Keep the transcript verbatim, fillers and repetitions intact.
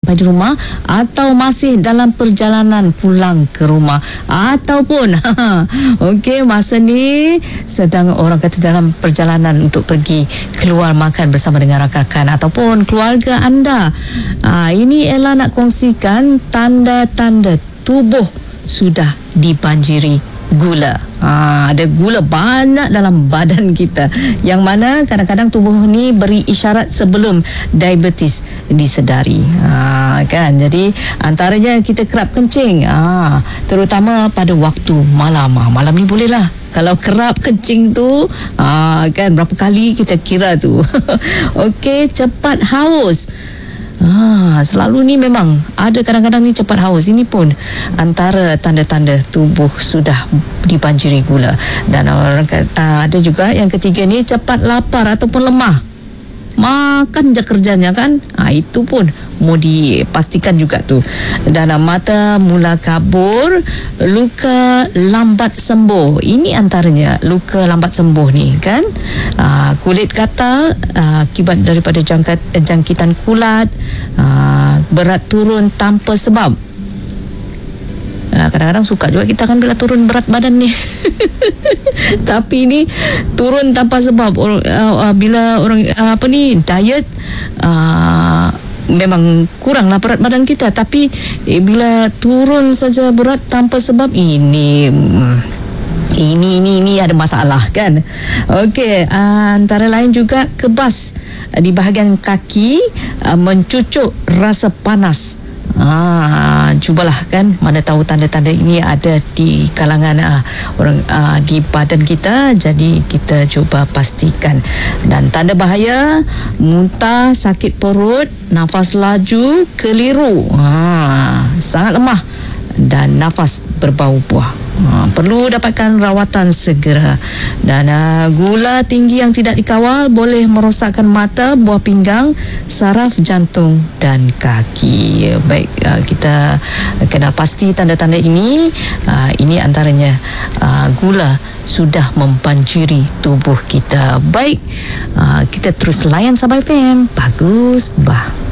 sampai di rumah, atau masih dalam perjalanan pulang ke rumah, ataupun okey, masa ni sedang orang kata dalam perjalanan untuk pergi keluar makan bersama dengan rakan-rakan ataupun keluarga anda. Ha, ini Ella nak kongsikan tanda-tanda tubuh sudah dibanjiri gula. Ha, ada gula banyak dalam badan kita, yang mana kadang-kadang tubuh ni beri isyarat sebelum diabetes disedari. Ha, kan, jadi antaranya kita kerap kencing, ha, terutama pada waktu malam. Ha, malam ni bolehlah kalau kerap kencing tu, ha, kan, berapa kali kita kira tu. Okey, cepat haus. Ah, selalu ni memang ada, kadang-kadang ni cepat haus. Ini pun antara tanda-tanda tubuh sudah dibanjiri gula. Dan orang uh, ada juga yang ketiga ni, cepat lapar ataupun lemah. Makan je kerjanya kan. Ha, itu pun mau dipastikan juga tu. Dan uh, mata mula kabur, luka lambat sembuh. Ini antaranya luka lambat sembuh ni kan. Uh, kulit gatal uh, akibat daripada jangkat, jangkitan kulat, uh, berat turun tanpa sebab. Nah, kadang-kadang suka juga kita kan bila turun berat badan ni. Tapi ni turun tanpa sebab. Or, uh, uh, bila orang uh, apa ni diet, uh, memang kuranglah berat badan kita. Tapi eh, bila turun saja berat tanpa sebab, ini ini ini ini ada masalah kan. Okey, uh, antara lain juga kebas uh, di bahagian kaki, uh, mencucuk rasa panas. Ah, cubalah kan, mana tahu tanda-tanda ini ada di kalangan ah, orang ah, di badan kita, jadi kita cuba pastikan. Dan tanda bahaya, muntah, sakit perut, nafas laju, keliru, ah, sangat lemah dan nafas berbau buah. Ha, perlu dapatkan rawatan segera. Dan uh, gula tinggi yang tidak dikawal boleh merosakkan mata, buah pinggang, saraf jantung dan kaki. Baik, uh, kita kenal pasti tanda-tanda ini. Uh, ini antaranya uh, gula sudah membanjiri tubuh kita. Baik, uh, kita terus layan Sabah F M. Bagus, bah.